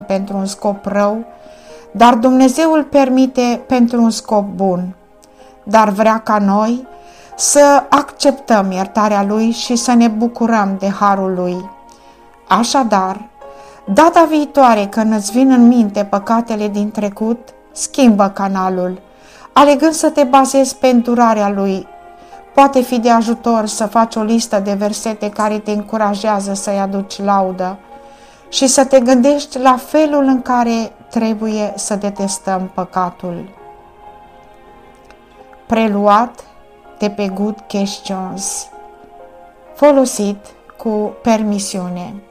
pentru un scop rău, dar Dumnezeu îl permite pentru un scop bun. Dar vrea ca noi să acceptăm iertarea Lui și să ne bucurăm de harul Lui. Așadar, data viitoare când îți vin în minte păcatele din trecut, schimbă canalul, alegând să te bazezi pe îndurarea Lui. Poate fi de ajutor să faci o listă de versete care te încurajează să-i aduci laudă și să te gândești la felul în care trebuie să detestăm păcatul. Preluat de pe Good Questions, folosit cu permisiune.